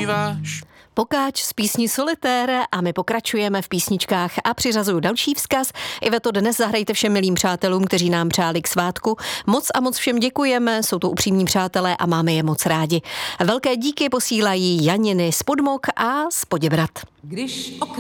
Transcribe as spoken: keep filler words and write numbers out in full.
zpíváš? Pokáč z písní Solitér a my pokračujeme v písničkách a přiřazuju další vzkaz. Iveto, dnes zahrajte všem milým přátelům, kteří nám přáli k svátku. Moc a moc všem děkujeme, jsou to upřímní přátelé a máme je moc rádi. Velké díky posílají Janiny z Podmok a z Poděbrad. Když